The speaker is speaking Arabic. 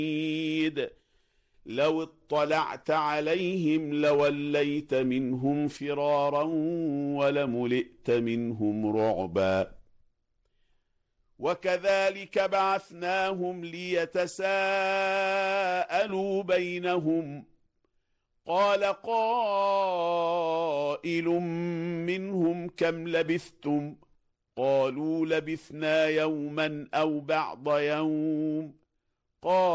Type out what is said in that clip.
لو اطلعت عليهم لوليت منهم فرارا ولملئت منهم رعبا وكذلك بعثناهم ليتساءلوا بينهم قال قائل منهم كم لبثتم قالوا لبثنا يوما أو بعض يوم قال